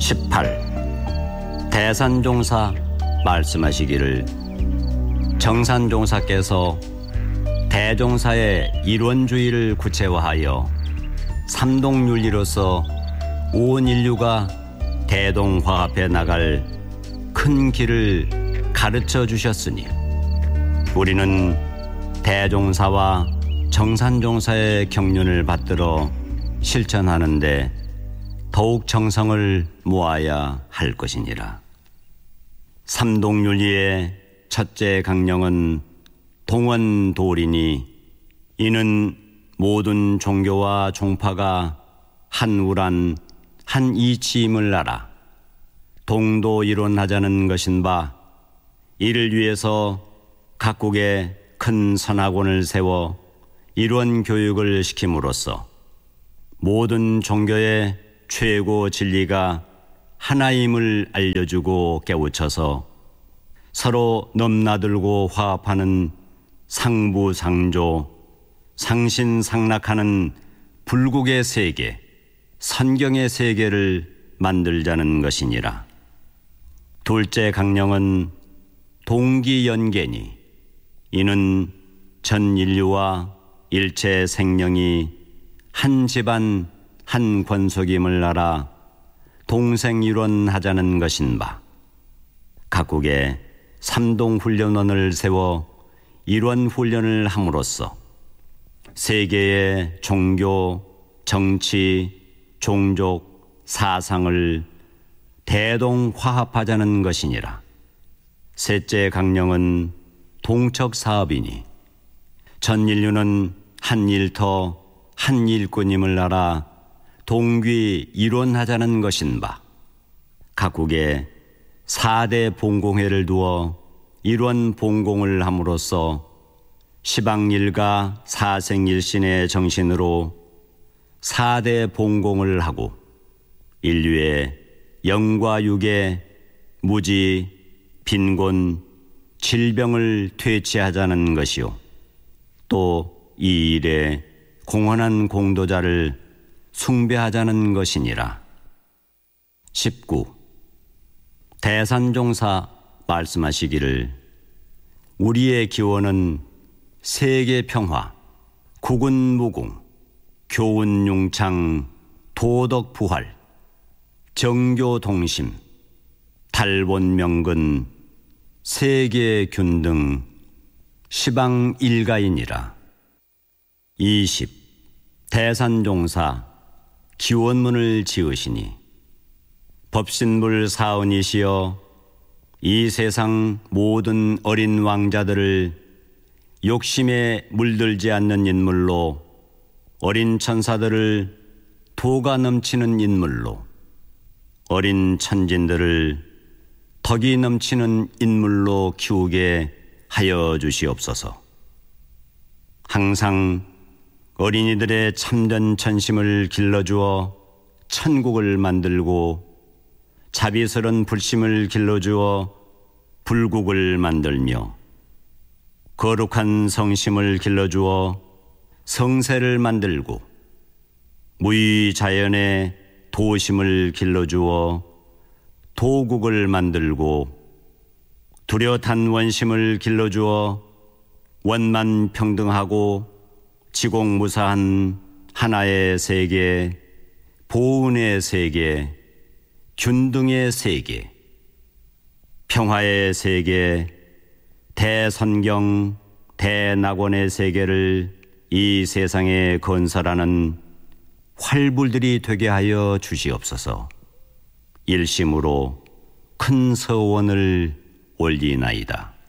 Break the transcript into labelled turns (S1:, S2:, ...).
S1: 18. 대산종사 말씀하시기를 정산종사께서 대종사의 일원주의를 구체화하여 삼동윤리로서 온 인류가 대동화합해 나갈 큰 길을 가르쳐 주셨으니 우리는 대종사와 정산종사의 경륜을 받들어 실천하는데 더욱 정성을 모아야 할 것이니라. 삼동윤리의 첫째 강령은 동원도리니 이는 모든 종교와 종파가 한 우란 한 이치임을 알아 동도이론하자는 것인 바 이를 위해서 각국에 큰 선학원을 세워 이론 교육을 시킴으로써 모든 종교의 최고 진리가 하나임을 알려주고 깨우쳐서 서로 넘나들고 화합하는 상부상조, 상신상락하는 불국의 세계, 선경의 세계를 만들자는 것이니라. 둘째 강령은 동기연계니 이는 전 인류와 일체 생명이 한 집안 한 권속임을 알아 동생일원하자는 것인 바 각국에 삼동훈련원을 세워 일원훈련을 함으로써 세계의 종교, 정치, 종족, 사상을 대동화합하자는 것이니라. 셋째 강령은 동척사업이니 전 인류는 한 일터 한 일꾼임을 알아 동귀 일원하자는 것인 바 각국에 4대 봉공회를 두어 일원 봉공을 함으로써 시방일가 사생일신의 정신으로 4대 봉공을 하고 인류의 영과 육의 무지, 빈곤, 질병을 퇴치하자는 것이요 또 이 일에 공헌한 공도자를 숭배하자는 것이니라. 19. 대산종사 말씀하시기를 우리의 기원은 세계평화, 국운무궁, 교훈융창, 도덕부활, 정교동심, 탈본명근, 세계균등, 시방일가이니라. 20. 대산종사 기원문을 지으시니 법신불 사은이시여 이 세상 모든 어린 왕자들을 욕심에 물들지 않는 인물로 어린 천사들을 도가 넘치는 인물로 어린 천진들을 덕이 넘치는 인물로 키우게 하여 주시옵소서. 항상 어린이들의 참된 천심을 길러주어 천국을 만들고 자비스런 불심을 길러주어 불국을 만들며 거룩한 성심을 길러주어 성세를 만들고 무의자연의 도심을 길러주어 도국을 만들고 뚜렷한 원심을 길러주어 원만평등하고 지공무사한 하나의 세계, 보은의 세계, 균등의 세계, 평화의 세계, 대선경, 대낙원의 세계를 이 세상에 건설하는 활불들이 되게 하여 주시옵소서. 일심으로 큰 서원을 올리나이다.